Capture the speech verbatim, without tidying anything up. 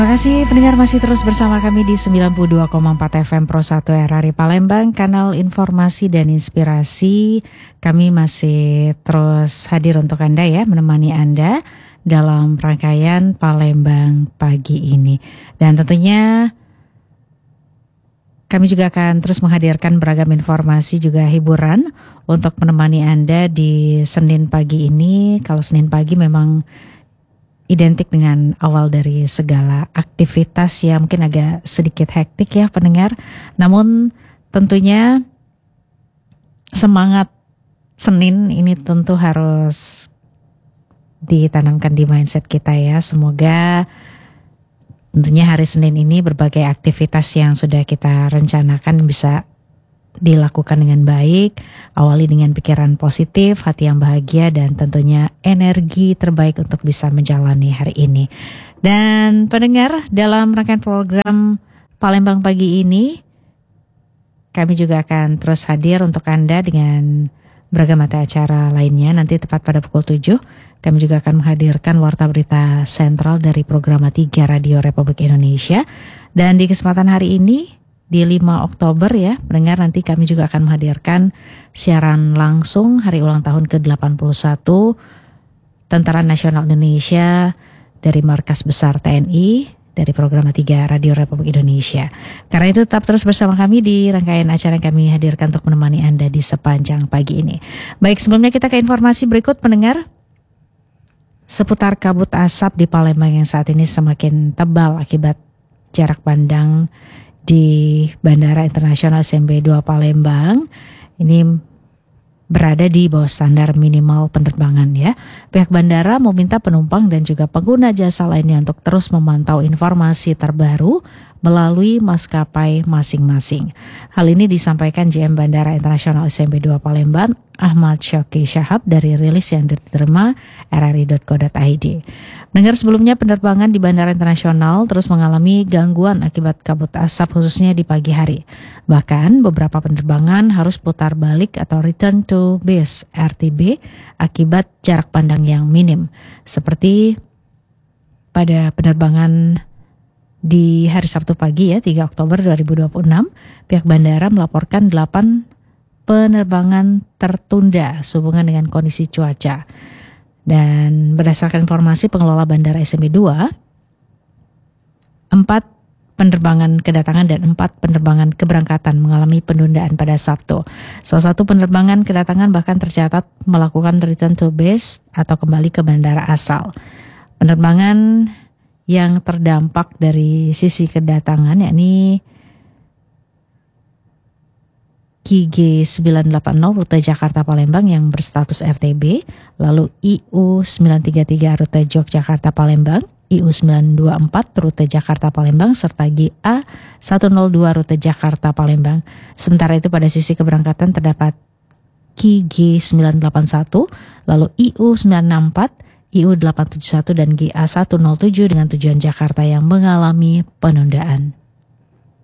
Terima kasih pendengar masih terus bersama kami di sembilan puluh dua koma empat F M Pro satu R R I Palembang, kanal informasi dan inspirasi. Kami masih terus hadir untuk Anda ya, menemani Anda dalam rangkaian Palembang pagi ini. Dan tentunya kami juga akan terus menghadirkan beragam informasi juga hiburan untuk menemani Anda di Senin pagi ini. Kalau Senin pagi memang identik dengan awal dari segala aktivitas yang mungkin agak sedikit hektik ya pendengar. Namun tentunya semangat Senin ini tentu harus ditanamkan di mindset kita ya. Semoga tentunya hari Senin ini berbagai aktivitas yang sudah kita rencanakan bisa dilakukan dengan baik, awali dengan pikiran positif, hati yang bahagia, dan tentunya energi terbaik untuk bisa menjalani hari ini. Dan pendengar, dalam rangkaian program Palembang pagi ini, kami juga akan terus hadir untuk Anda dengan beragam mata acara lainnya. Nanti tepat pada pukul tujuh, kami juga akan menghadirkan Warta Berita Sentral dari Program tiga Radio Republik Indonesia. Dan di kesempatan hari ini, di lima Oktober ya, pendengar, nanti kami juga akan menghadirkan siaran langsung hari ulang tahun ke delapan puluh satu Tentara Nasional Indonesia dari Markas Besar T N I dari Program tiga Radio Republik Indonesia. Karena itu tetap terus bersama kami di rangkaian acara yang kami hadirkan untuk menemani Anda di sepanjang pagi ini. Baik, sebelumnya kita ke informasi berikut pendengar. Seputar kabut asap di Palembang yang saat ini semakin tebal akibat jarak pandang di Bandara Internasional S M B dua Palembang ini berada di bawah standar minimal penerbangan ya. Pihak bandara meminta penumpang dan juga pengguna jasa lainnya untuk terus memantau informasi terbaru melalui maskapai masing-masing. Hal ini disampaikan G M Bandara Internasional S M B dua Palembang, Ahmad Syauqi Syahab, dari rilis yang diterima r r i dot co dot i d. Dengar sebelumnya penerbangan di Bandara Internasional terus mengalami gangguan akibat kabut asap khususnya di pagi hari. Bahkan beberapa penerbangan harus putar balik atau return to base R T B akibat jarak pandang yang minim. Seperti pada penerbangan di hari Sabtu pagi ya, tiga Oktober dua ribu dua puluh enam, pihak bandara melaporkan delapan penerbangan tertunda sehubungan dengan kondisi cuaca. Dan berdasarkan informasi pengelola Bandara S M B dua, empat penerbangan kedatangan dan empat penerbangan keberangkatan mengalami penundaan pada Sabtu. Salah satu penerbangan kedatangan bahkan tercatat melakukan return to base atau kembali ke bandara asal. Penerbangan yang terdampak dari sisi kedatangan yakni Q G sembilan delapan nol rute Jakarta Palembang yang berstatus R T B, lalu I U sembilan tiga tiga rute Yogyakarta Palembang, I U sembilan dua empat rute Jakarta Palembang, serta G A seratus dua rute Jakarta Palembang. Sementara itu pada sisi keberangkatan terdapat Q G sembilan delapan satu, lalu I U sembilan enam empat, I U delapan tujuh satu dan G A seratus tujuh dengan tujuan Jakarta yang mengalami penundaan.